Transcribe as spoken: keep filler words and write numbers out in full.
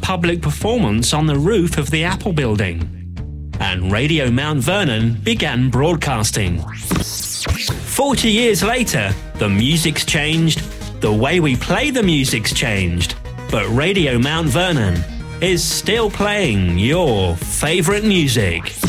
public performance on the roof of the Apple building. And Radio Mount Vernon began broadcasting. Forty years later, the music's changed, the way we play the music's changed, but Radio Mount Vernon is still playing your favourite music.